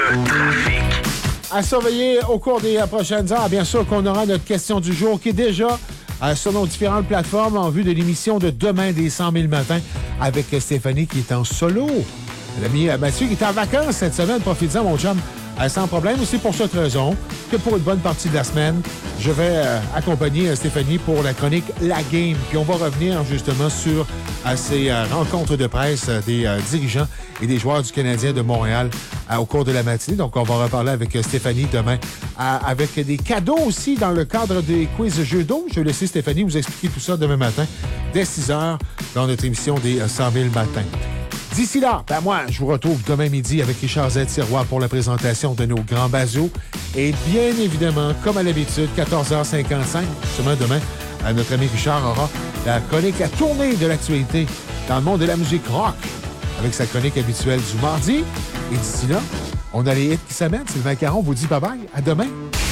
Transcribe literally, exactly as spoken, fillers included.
Le trafic. À surveiller au cours des euh, prochaines heures, bien sûr qu'on aura notre question du jour qui est déjà euh, sur nos différentes plateformes en vue de l'émission de demain des cent mille matins avec Stéphanie qui est en solo. L'ami euh, Mathieu qui est en vacances cette semaine, profitez-en mon chum. Euh, sans problème, c'est pour cette raison que pour une bonne partie de la semaine, je vais euh, accompagner euh, Stéphanie pour la chronique La Game. Puis on va revenir justement sur euh, ces euh, rencontres de presse euh, des euh, dirigeants et des joueurs du Canadien de Montréal euh, au cours de la matinée. Donc on va reparler avec euh, Stéphanie demain euh, avec des cadeaux aussi dans le cadre des quiz jeux d'eau. Je vais laisser Stéphanie vous expliquer tout ça demain matin dès six heures dans notre émission des euh, cent mille matins. D'ici là, ben moi, je vous retrouve demain midi avec Richard Z-Tiroir pour la présentation de nos grands bazos. Et bien évidemment, comme à l'habitude, quatorze heures cinquante-cinq, justement demain, notre ami Richard aura la chronique à tournée de l'actualité dans le monde de la musique rock avec sa chronique habituelle du mardi. Et d'ici là, on a les hits qui s'amènent. C'est le Macaron vous dit bye-bye. À demain.